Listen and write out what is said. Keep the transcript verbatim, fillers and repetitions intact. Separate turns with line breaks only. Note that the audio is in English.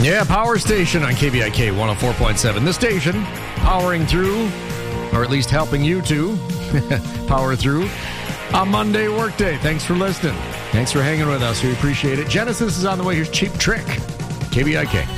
Yeah, Power Station on K B I K one oh four point seven. The station powering through, or at least helping you to power through a Monday workday. Thanks for listening. Thanks for hanging with us. We appreciate it. Genesis is on the way. Here's Cheap Trick. K B I K.